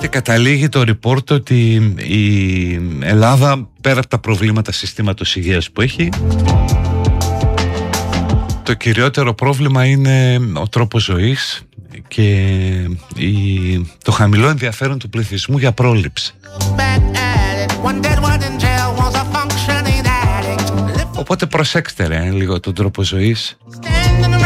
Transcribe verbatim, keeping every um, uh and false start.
Και καταλήγει το report ότι η Ελλάδα, πέρα από τα προβλήματα συστήματος υγείας που έχει, το κυριότερο πρόβλημα είναι ο τρόπος ζωής και η, το χαμηλό ενδιαφέρον του πληθυσμού για πρόληψη. Οπότε προσέξτε ρε λίγο τον τρόπο ζωής.